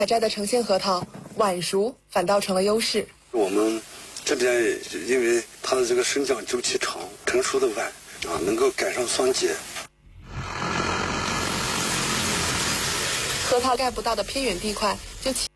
采摘的成鲜核桃晚熟反倒成了优势。 我们这边因为它的这个生长周期长，成熟的晚能够赶上霜结。 核桃盖不到的偏远地块就